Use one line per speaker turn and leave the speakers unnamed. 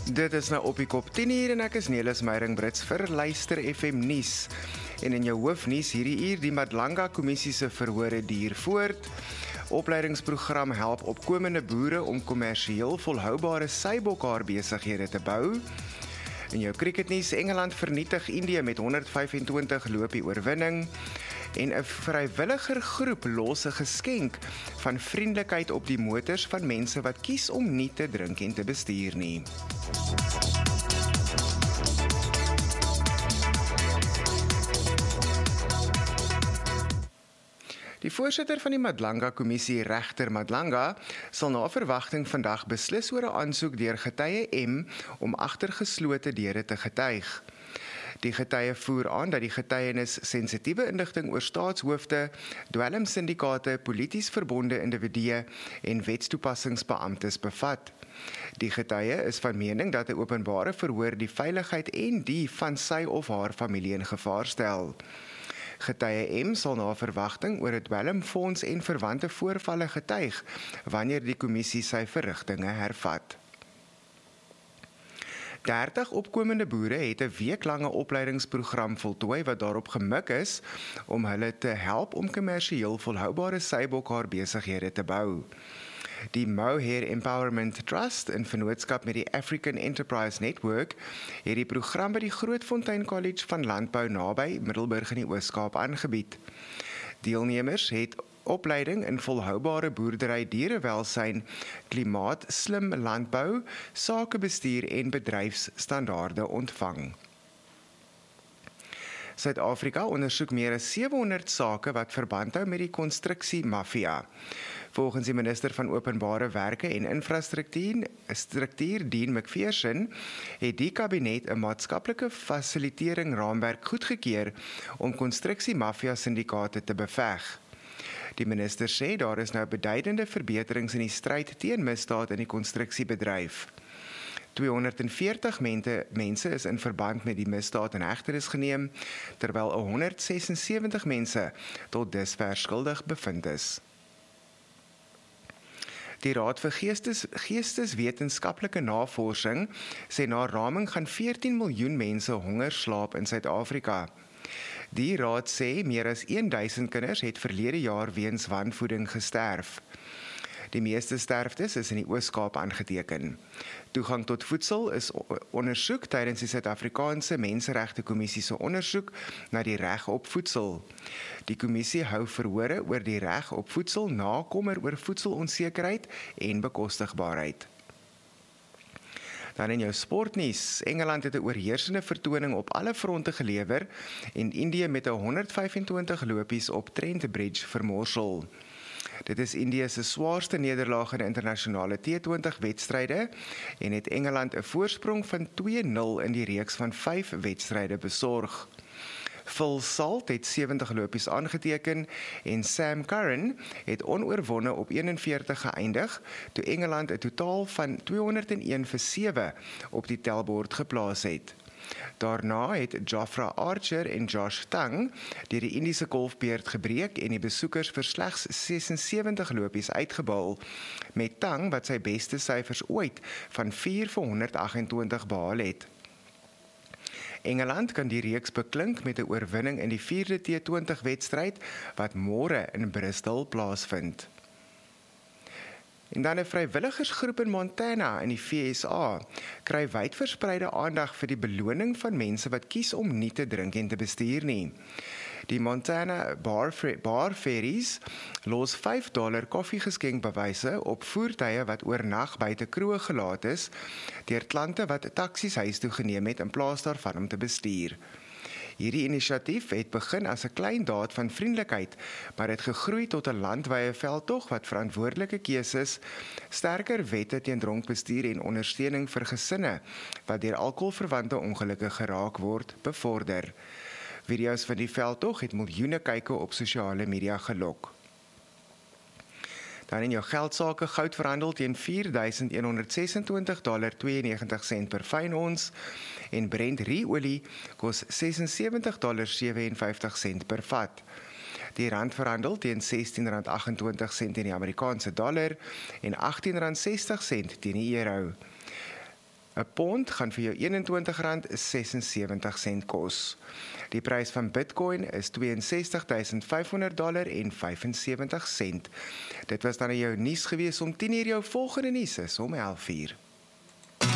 Dit is nou op die kop 10:00 en ek is Nelis Meiring-Brits vir Luister FM Nuus. En in jou hoofnuus hierdie uur, die Madlanga Kommissie se verhore duur voort. Opleidingsprogram help opkomende boere om kommersieel volhoubare seibokhaar besighede te bou. In jou cricketnuus, Engeland vernietig Indië met 125 lopie oorwinning. En 'n vrywilliger groep los 'n geskenk van vriendelikheid op die motors van mense wat kies om nie te drink en te bestuur nie. Die voorsitter van die Madlanga Kommissie, Regter Madlanga, sal na verwagting vandag beslis oor 'n aansoek deur getuie M om agter geslote deure te getuig. Die getuie voer aan dat die getuienis sensitiewe inligting oor staatshoofde, dwelmsyndikaate, polities verbonde individue en wetstoepassingsbeamptes bevat. Die getuie is van mening dat 'n openbare verhoor die veiligheid en die van sy of haar familie in gevaar stel. Getuie M sal na verwagting oor 'n dwelmfonds en verwante voorvalle getuig wanneer die kommissie sy verrigtinge hervat. 30 opkomende boere het 'n weeklange opleidingsprogram voltooi wat daarop gemik is om hulle te help om kommersieel volhoubare seibokhaar besighede te bou. Die Mohair Empowerment Trust in vennootskap met die African Enterprise Network het die program by die Grootfontein College van Landbou naby Middelburg in die Oos-Kaap aangebied. Deelnemers het opleiding in volhoubare boerdery, dierewelsyn, klimaatslim landbou, sakebestuur en bedryfsstandaarde ontvang. Suid-Afrika ondersoek meer as 700 sake wat verband hou met die konstruksiemafia. Volgens die minister van Openbare Werke en Infrastruktuur, Dean McPherson, het die kabinet 'n maatskaplike fasilitering raamwerk goedgekeur om konstruksiemafia-syndikaate te beveg. Die minister sê daar is nou beduidende verbeterings in die stryd teen misdaad in die konstruksiebedryf. 240 mense is in verband met die misdaad in hegtenis geneem, terwyl 176 mense tot dusver skuldig bevind is. Die Raad vir Geesteswetenskaplike Navorsing sê na raming gaan 14 miljoen mense honger slaap in Suid-Afrika. Die raad sê meer as 1000 kinders het verlede jaar weens wanvoeding gesterf. Die meeste sterftes is in die Oos-Kaap aangeteken. Toegang tot voedsel is ondersoek tydens die Suid-Afrikaanse Menseregte Kommissie se ondersoek na die reg op voedsel. Die kommissie hou verhore oor die reg op voedsel na kommer oor voedselonsekerheid en bekostigbaarheid. Dan in jou sportnuus, Engeland het 'n oorheersende vertoning op alle fronte gelewer en Indië met 125 lopies op Trent Bridge vermorsel. Dit is Indië se swaarste nederlaag in internasionale T20 wedstryde en het Engeland 'n voorsprong van 2-0 in die reeks van 5 wedstryde besorg. Phil Salt het 70 lopies aangeteken en Sam Curran het onoorwonne op 41 geëindig, toe Engeland 'n totaal van 201 vir 7 op die tellbord geplaas het. Daarna het Jofra Archer en Josh Tang deur die Indiese golfbeerd gebreek en die besoekers vir slegs 76 lopies uitgebaal, met Tang wat sy beste syfers ooit van 4 vir 128 behaal het. Engeland kan die reeks beklink met 'n oorwinning in die 4de T20 wedstryd wat môre in Bristol plaasvind. En dan 'n vrywilligersgroep in Montana in die VSA kry wydverspreide aandag vir die beloning van mense wat kies om nie te drink en te bestuur nie. Die Montana Bar Ferries los $5 koffiegeskenkbewyse op voertuie wat oornag buite kroeg gelaat is deur klante wat taksies huis toe geneem het in plaas daarvan om te bestuur. Hierdie inisiatief het begin as 'n klein daad van vriendelikheid, maar het gegroei tot 'n landwyse veldtog wat verantwoordelike keuses, sterker wette teen dronkbestuur en ondersteuning vir gesinne wat deur alkoholverwante ongelukke geraak word, bevorder. Video's van die veldtog het miljoene kykke op sosiale media gelok. Dan in jou geldsake, goud verhandel teen $4,126,92 per fyn ons en Brent ruolie kos $76,57 per vat. Die rand verhandel teen R16,28 in die Amerikaanse dollar en R18,60 teen die euro. 'n pond gaan vir jou R21,76 kos. Die prys van Bitcoin is $62,500 en 75 sent. Dit was dan jou nuus gewees om 10:00. Jou volgende nuus is om 11:00.